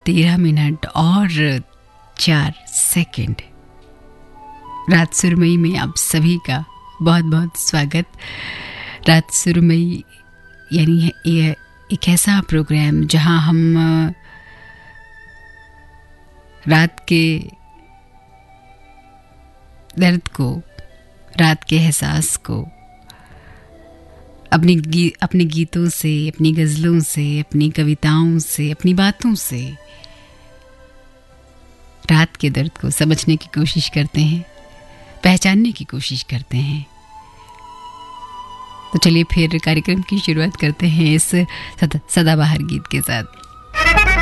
13 और 4 रात सुरमई में आप सभी का बहुत बहुत स्वागत। रात सुरमई यानी ये एक ऐसा प्रोग्राम जहां हम रात के दर्द को, रात के एहसास को अपने गीतों से, अपनी गज़लों से, अपनी कविताओं से, अपनी बातों से रात के दर्द को समझने की कोशिश करते हैं, पहचानने की कोशिश करते हैं। तो चलिए फिर कार्यक्रम की शुरुआत करते हैं इस सदाबहार गीत के साथ।